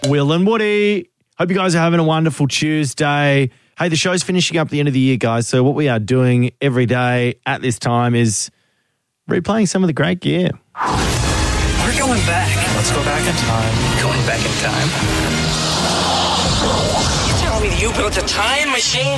Will and Woody. Hope you guys are having a wonderful Tuesday. Hey, the show's finishing up at the end of the year, guys. So what we are doing every day at this time is replaying some of the great gear. We're going back. Let's go back in time. Going back in time. You telling me that you built a time machine?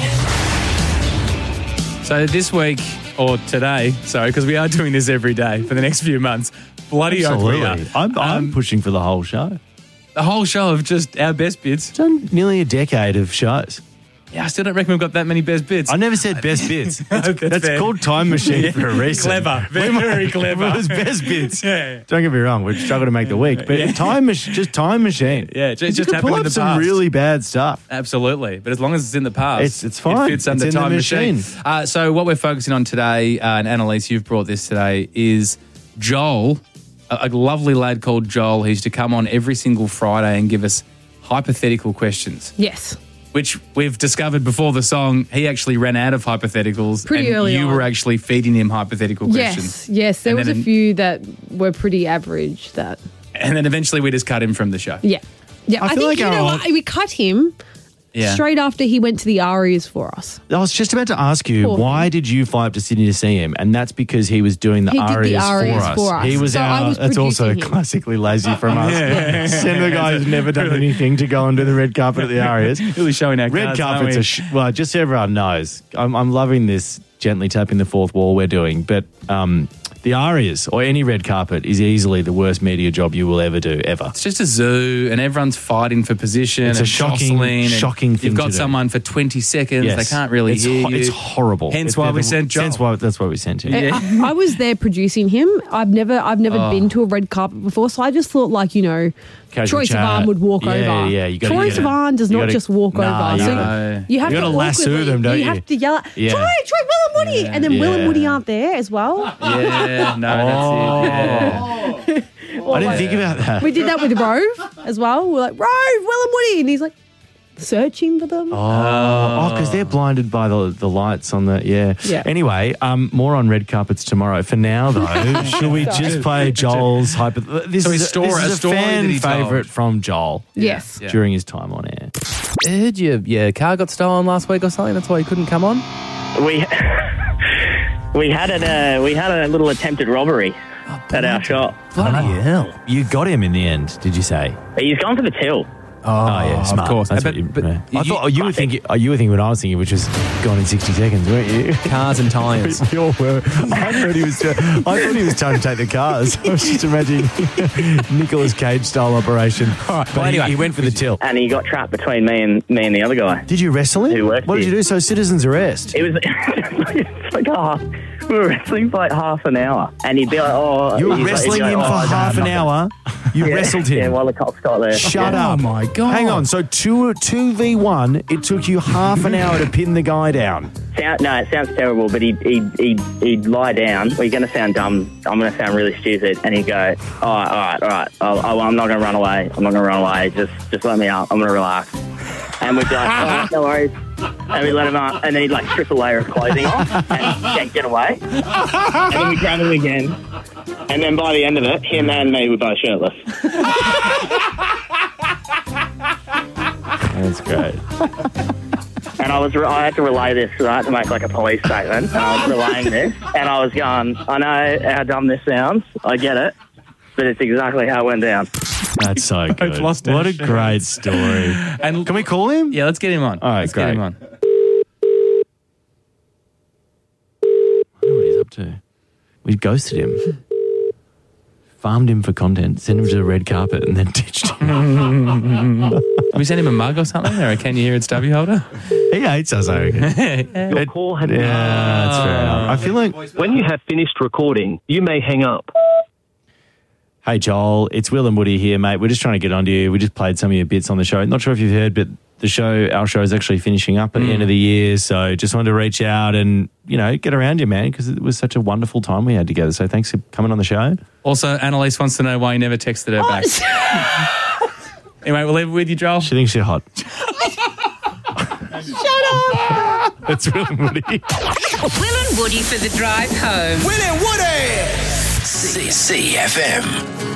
So this week, or today, sorry, because we are doing this every day for the next few months. Bloody oath we are. I'm pushing for the whole show. The whole show of just our best bits. It's done nearly a decade of shows. Yeah, I still don't reckon we've got that many best bits. I never said best bits. That's fair. called Time Machine for a reason. Clever. Very clever. It was best bits. Yeah. Don't get me wrong, we've struggled to make the week. But just Time Machine. Yeah, it just you could happened pull in up the some past. really bad stuff. Absolutely. But as long as it's in the past, It's fine. It fits under It's in the Time Machine. machine. So what we're focusing on today, and Annalise, you've brought this today, is Joel, a lovely lad called Joel, who used to come on every single Friday and give us hypothetical questions. Yes. Which we've discovered before the song, he actually ran out of hypotheticals. Pretty and early you on. were actually feeding him hypothetical questions. Yes. There And was a then- few that were pretty average that, And then eventually we just cut him from the show. yeah. Yeah, I I feel think, like you our know old- what, we cut him Yeah. straight after he went to the Arias for us. I was just about to ask you, Poor why did you fly up to Sydney to see him? And that's because he was doing the He did the Arias Arias for for us. us. He was So I was that's also producing him. classically lazy from us. Send the guy who's never done anything to go and do the red carpet at the Arias. Really showing our Red cards, aren't carpets we? are, well, just so everyone knows, I'm loving this gently tapping the fourth wall we're doing, but the Arias or any red carpet is easily the worst media job you will ever do, ever. It's just a zoo and everyone's fighting for position. It's a and shocking jostling, thing You've got to do. someone for 20 seconds. Yes. They can't really it's hear you. It's horrible. Hence why we sent Joel. That's why we sent him. I was there producing him. I've never Oh. been to a red carpet before, so I just thought, like, you know, Casual Troy chat. Sivan would walk Yeah, over. yeah, you gotta- Troy yeah. Sivan does You not gotta- just walk Nah, over. you So gotta- you have you to gotta lasso awkwardly- them, don't you? have to yell, Yeah. Troy, Will and Woody, and then Will and Yeah. Woody aren't there as well. Yeah, no, that's it. Yeah. I didn't think about that. We did that with Rove as well. We're like, Rove, Will and Woody, and he's like searching for them. Oh, because they're blinded by the lights on the Yeah. Anyway, more on red carpets tomorrow. For now, though, should we just play Joel's hyper? This So is his story- this a is a story that fan he told. favourite from Joel. Yes. Yeah. During his time on air. I heard your car got stolen last week or something. That's why you couldn't come on. We we had a little attempted robbery at our shop. Bloody hell! You got him in the end, did you say? He's gone for the till. Oh yeah, smart. of course. That's But- what you, but yeah. I you- thought you were thinking. You were thinking what I was thinking, which was gone in 60 seconds, weren't you? Cars and tyres. We all were. I thought he was trying to take the cars. I was just imagining Nicolas Cage style operation. All right, but anyway. he went for the till. And he got trapped between me and the other guy. Did you wrestle him? Who worked What did you here. do? So citizen's arrest. It was it's like we were wrestling for like half an hour, and he'd be like, "Oh, You were he'd wrestling go, him "Oh, for I don't half have an nothing." hour. You wrestled him. Yeah, while the cops got there. Shut Yeah. up. Oh, my God. Hang on. So 2v1, it took you half an hour to pin the guy down. No, it sounds terrible, but he'd lie down. Well, you're going to sound dumb. I'm going to sound really stupid. And he'd go, all right. I'm not going to run away. Just let me up. I'm going to relax. And we'd be like, all right, no worries. And we let him up. And then he'd like strip a layer of clothing off and get away. And then we grab him again. And then by the end of it, him and me were both shirtless. That's great. And I had to relay this, so I had to make like a police statement. And I was relaying this, and I was going, I know how dumb this sounds, I get it, but it's exactly how it went down. That's so good. lost What our a shit. great story. And Can we call him? yeah, let's get him on. All right, let's great. get him on. I know what he's up to. We ghosted him. Farmed him for content, sent him to the red carpet, and then ditched him. Can we send him a mug or something, or a can you hear it stubby holder? He hates us, I reckon. Your call had Yeah, that's fair enough. I feel like... When you have finished recording, you may hang up. Hey, Joel, it's Will and Woody here, mate. We're just trying to get onto you. We just played some of your bits on the show. Not sure if you've heard, but our show is actually finishing up at the end of the year. So just wanted to reach out and, get around you, man, because it was such a wonderful time we had together. So thanks for coming on the show. Also, Annalise wants to know why you never texted her back. Anyway, we'll leave it with you, Joel. She thinks you're hot. Shut up! It's Will and Woody. Will and Woody for the drive home. Will and Woody! CFM.